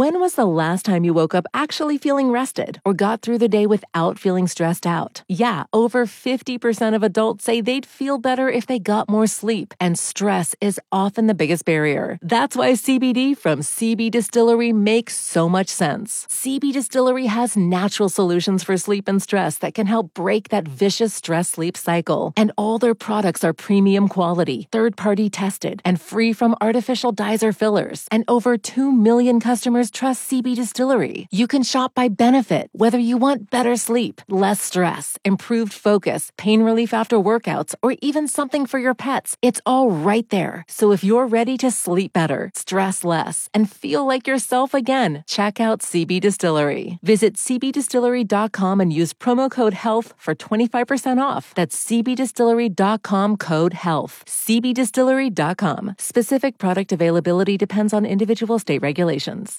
When was the last time you woke up actually feeling rested or got through the day without feeling stressed out? Yeah, over 50% of adults say they'd feel better if they got more sleep, and stress is often the biggest barrier. That's why CBD from CB Distillery makes so much sense. CB Distillery has natural solutions for sleep and stress that can help break that vicious stress-sleep cycle. And all their products are premium quality, third-party tested, and free from artificial dyes or fillers. And over 2 million customers trust CB Distillery. You can shop by benefit, whether you want better sleep, less stress, improved focus, pain relief after workouts, or even something for your pets. It's all right there. So if you're ready to sleep better, stress less, and feel like yourself again, check out CB Distillery. Visit cbdistillery.com and use promo code HEALTH for 25% off. That's cbdistillery.com, code HEALTH. cbdistillery.com. Specific product availability depends on individual state regulations.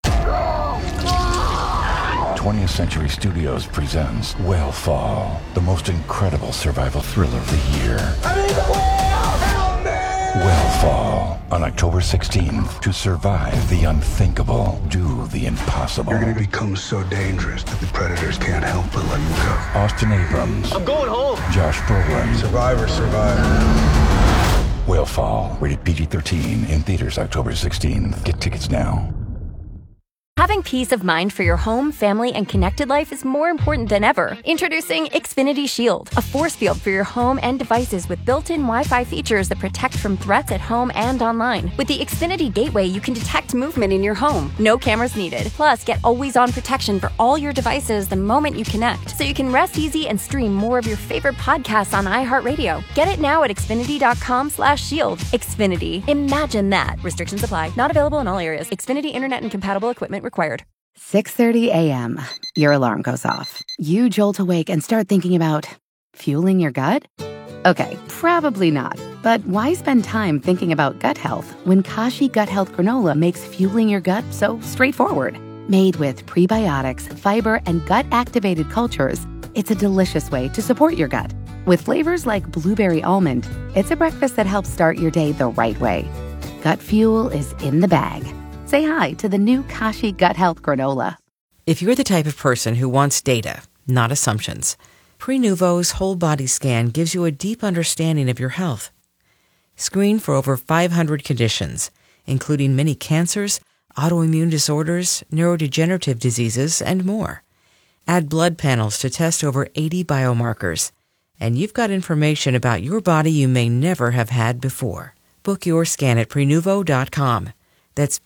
20th Century Studios presents Whale the most incredible survival thriller of the year. I need the whale! Help me! Whale on October 16th. To survive the unthinkable, do the impossible. You're going to become so dangerous that the predators can't help but let you go. Austin Abrams. I'm going home. Josh Brolin. Survivor, survivor. Whale, rated PG-13, in theaters October 16th. Get tickets now. Having peace of mind for your home, family, and connected life is more important than ever. Introducing Xfinity Shield, a force field for your home and devices with built-in Wi-Fi features that protect from threats at home and online. With the Xfinity Gateway, you can detect movement in your home. No cameras needed. Plus, get always-on protection for all your devices the moment you connect, so you can rest easy and stream more of your favorite podcasts on iHeartRadio. Get it now at Xfinity.com/shield. Xfinity. Imagine that. Restrictions apply. Not available in all areas. Xfinity Internet and compatible equipment required. 6:30 a.m. Your alarm goes off. You jolt awake and start thinking about fueling your gut? Okay, probably not. But why spend time thinking about gut health when Kashi Gut Health Granola makes fueling your gut so straightforward? Made with prebiotics, fiber, and gut-activated cultures, it's a delicious way to support your gut. With flavors like blueberry almond, it's a breakfast that helps start your day the right way. Gut fuel is in the bag. Say hi to the new Kashi Gut Health Granola. If you're the type of person who wants data, not assumptions, Prenuvo's whole body scan gives you a deep understanding of your health. Screen for over 500 conditions, including many cancers, autoimmune disorders, neurodegenerative diseases, and more. Add blood panels to test over 80 biomarkers, and you've got information about your body you may never have had before. Book your scan at Prenuvo.com. That's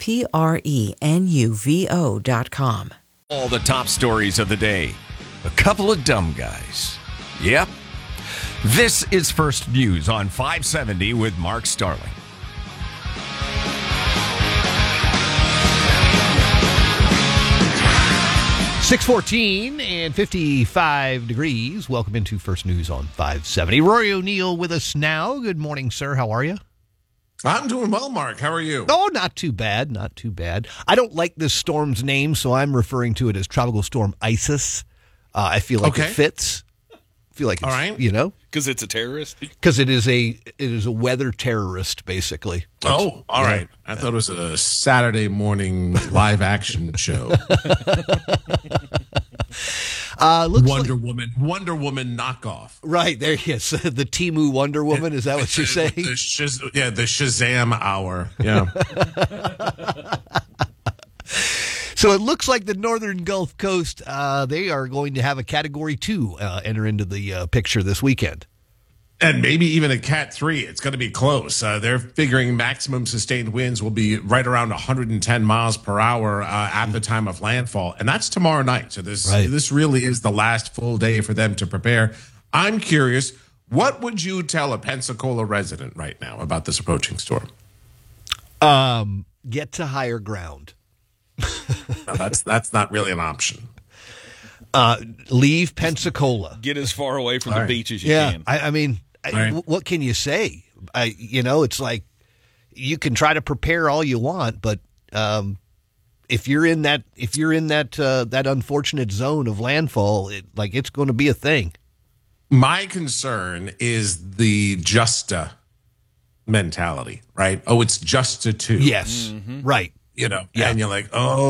Prenuvo.com. All the top stories of the day. A couple of dumb guys. Yep. This is First News on 570 with Mark Starling. .614 and 55 degrees. Welcome into First News on 570. Rory O'Neill with us now. Good morning, sir. How are you? I'm doing well, Mark. How are you? Oh, not too bad. Not too bad. I don't like this storm's name, so I'm referring to it as Tropical Storm Isis. I feel like it fits. I feel like it's, all right. You know? Because it's a terrorist? Because it is a weather terrorist, basically. All right. I thought it was a Saturday morning live action show. Wonder Woman knockoff. Right, there he is. The Temu Wonder Woman, is that what you're saying? The Shazam hour. Yeah. So it looks like the northern Gulf Coast, they are going to have a Category 2 enter into the picture this weekend. And maybe even a Cat 3. It's going to be close. They're figuring maximum sustained winds will be right around 110 miles per hour at the time of landfall. And that's tomorrow night. So this really is the last full day for them to prepare. I'm curious, what would you tell a Pensacola resident right now about this approaching storm? Get to higher ground. No, that's not really an option. Leave Pensacola. Get as far away from the beach as you can. I mean, what can you say? It's like you can try to prepare all you want, but if you're in that that unfortunate zone of landfall, it's going to be a thing. My concern is the justa mentality, right? Oh, it's just a 2. Yes, right. And you're like, oh.